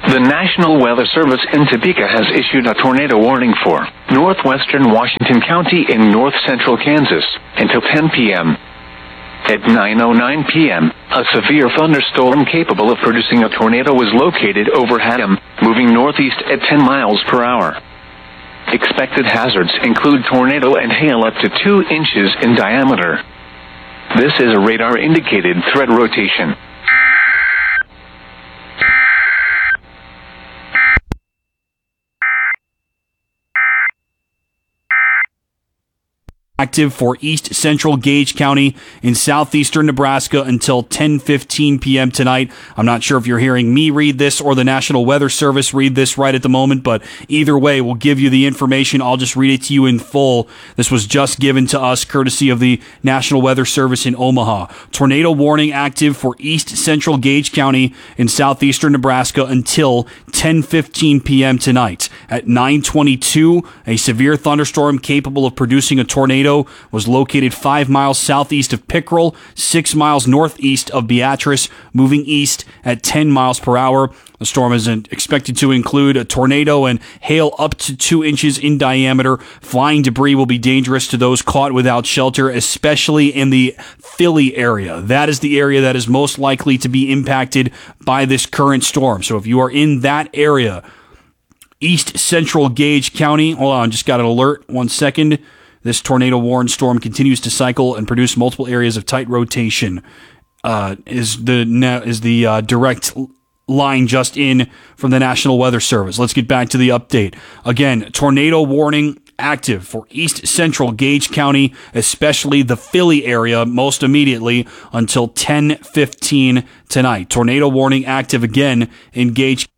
The National Weather Service in Topeka has issued a tornado warning for northwestern Washington County in north central Kansas until 10 p.m. At 9:09 p.m., a severe thunderstorm capable of producing a tornado was located over Haddam, moving northeast at 10 miles per hour. Expected hazards include tornado and hail up to 2 inches in diameter. This is a radar-indicated threat rotation. Active for east central Gage County in southeastern Nebraska until 10:15 p.m. tonight. I'm not sure if you're hearing me read this or the National Weather Service read this right at the moment, but either way, we'll give you the information. I'll just read it to you in full. This was just given to us courtesy of the National Weather Service in Omaha. Tornado warning active for east central Gage County in southeastern Nebraska until 10:15 p.m. tonight. At 9:22, a severe thunderstorm capable of producing a tornado was located 5 miles southeast of Pickrell, 6 miles northeast of Beatrice, moving east at 10 miles per hour. The storm is expected to include a tornado and hail up to 2 inches in diameter. Flying debris will be dangerous to those caught without shelter, especially in the Philly area. That is the area that is most likely to be impacted by this current storm. So if you are in that area, east central Gage County, hold on, just got an alert, 1 second. This tornado-warned storm continues to cycle and produce multiple areas of tight rotation. Is the direct line just in from the National Weather Service. Let's get back to the update. Again, tornado warning active for east central Gage County, especially the Philly area, most immediately until 10:15 tonight. Tornado warning active again in Gage